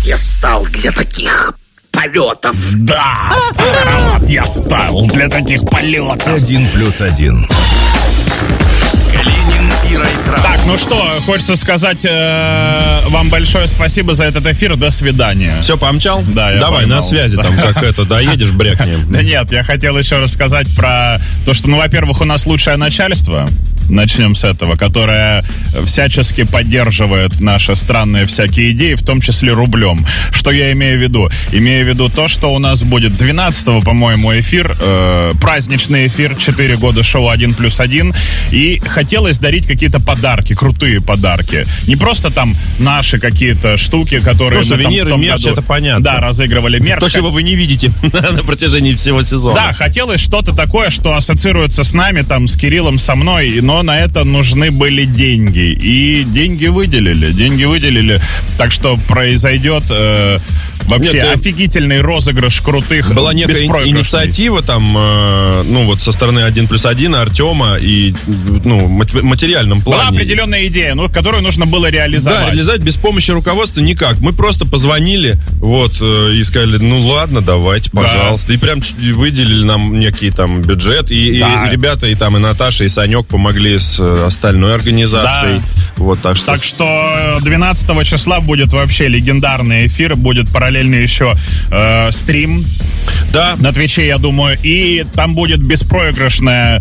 я стал для таких полетов. Да, староват я стал для таких полетов. 1+1. Калинин и Райтрап. Так, ну что, хочется сказать вам большое спасибо за этот эфир. До свидания. Все, помчал? Да, я Давай, поймал. на связи там, как это, доедешь, брякнем. Да нет, я хотел еще рассказать про то, что, ну, во-первых, у нас лучшее начальство. Начнем с этого, которое всячески поддерживает наши странные всякие идеи, в том числе рублем. Что я имею в виду? Имею в виду то, что у нас будет 12-го, по-моему, эфир, праздничный эфир, 4 года шоу 1+1, и хотелось дарить какие-то подарки, крутые подарки. Не просто там наши какие-то штуки, которые Ну, мы там сувениры, в том мерч, году, это понятно. Да, разыгрывали мерч. То, чего вы не видите на протяжении всего сезона. Да, хотелось что-то такое, что ассоциируется с нами, там, с Кириллом, со мной, но на это нужны были деньги. И деньги выделили. Так что произойдет вообще Нет, офигительный розыгрыш крутых, была некая беспроигрышный. инициатива там, ну вот со стороны 1+1, Артема и, ну, материальном плане. Была определенная идея, ну, которую нужно было реализовать. Да, реализовать без помощи руководства никак. Мы просто позвонили, вот, и сказали, ну ладно, давайте, пожалуйста. И прям выделили нам некий там бюджет. И ребята, и там, и Наташа, и Санек помогли с остальной организацией. Да. Вот, так что... Так что 12 числа будет вообще легендарный эфир, будет параллельно еще стрим. Да. На Твиче, я думаю, и там будет беспроигрышная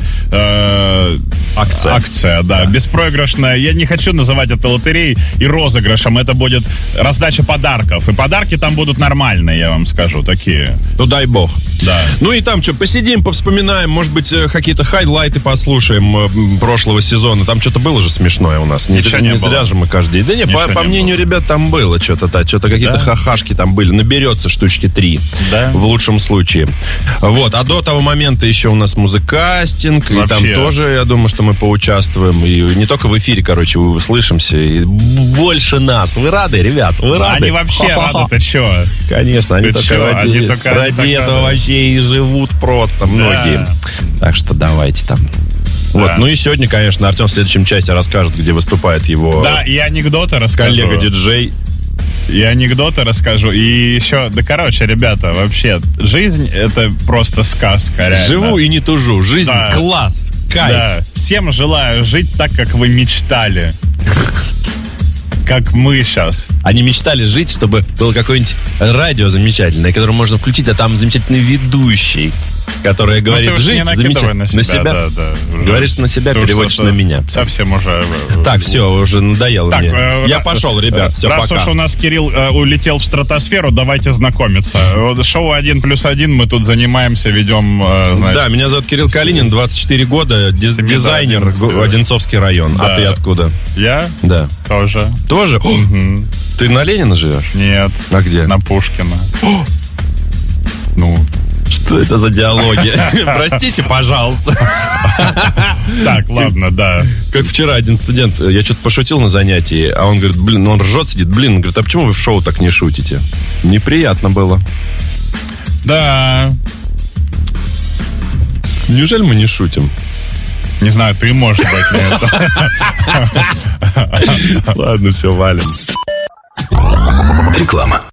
акция, да, беспроигрышная. Я не хочу называть это лотереей и розыгрышем. Это будет раздача подарков. И подарки там будут нормальные, я вам скажу, такие. Ну, дай бог. Да. Ну и там что, посидим, повспоминаем, может быть, какие-то хайлайты послушаем прошлого сезона. Там что-то было же смешное у нас. Не зря же мы каждый день. Да не, по мнению ребят, там было что-то какие-то хахашки там были. Наберется штучки 3. Да. В лучшем случае. Вот. А до того момента еще у нас музыкастинг. Вообще. И там тоже, я думаю, что мы поучаствуем. И не только в эфире, короче, услышимся. И больше нас. Вы рады, ребят? Вы рады? Они вообще рады-то что? Конечно, они только ради этого вообще и живут просто многие. Так что давайте там. Вот, ну и сегодня, конечно, Артем в следующем часе расскажет, где выступает его... Да, и анекдоты расскажу. Коллега-диджей. И анекдоты расскажу. И еще, да, короче, ребята, вообще, жизнь — это просто сказка, реально. Живу и не тужу. Жизнь класс, кайф. Да. Всем желаю жить так, как вы мечтали. Как мы сейчас. Они мечтали жить, чтобы было какое-нибудь радио замечательное, которое можно включить, а там замечательный ведущий, который говорит, жить замечательно. На себя? Да. Говоришь на себя, переводишь на меня. Совсем уже... Так, все, уже надоело мне. Я пошел, ребят, все, раз пока. Раз уж у нас Кирилл улетел в стратосферу, давайте знакомиться. Шоу 1+1, мы тут занимаемся, ведем... Значит, да, меня зовут Кирилл Калинин, 24 года, дизайнер, Одинцовский район. Да. А ты откуда? Я? Да. Тоже. Тоже? Угу. Ты на Ленина живешь? Нет. А где? На Пушкина. Ну... Что это за диалоги? Простите, пожалуйста. Так, ладно, да. Как вчера один студент, я что-то пошутил на занятии, а он говорит, блин, он ржет, сидит, блин, он говорит, а почему вы в шоу так не шутите? Неприятно было. Да. Неужели мы не шутим? Не знаю, ты, может быть, нет. Ладно, все, валим. Реклама.